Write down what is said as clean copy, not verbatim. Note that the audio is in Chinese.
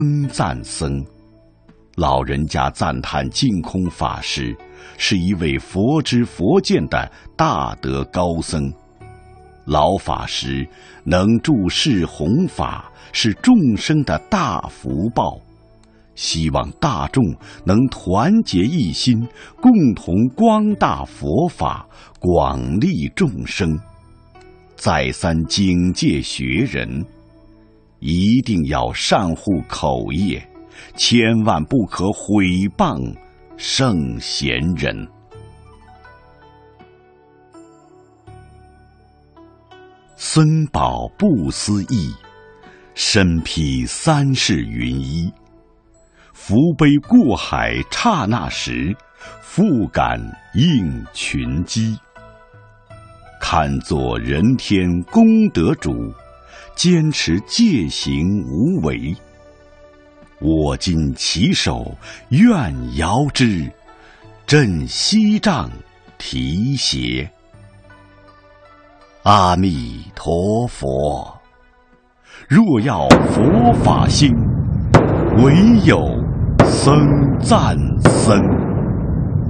赞僧。老人家赞叹净空法师是一位佛知佛见的大德高僧。老法师能注释弘法，是众生的大福报。希望大众能团结一心，共同光大佛法，广利众生。再三警戒学人，一定要善护口业，千万不可毁谤圣贤人。僧宝不思议，身披三世云衣。福杯过海刹那时，复感应群机。堪作人天功德主，坚持戒行无为。我今起手愿遥之，振西杖提携。阿弥陀佛，若要佛法兴，唯有僧赞僧。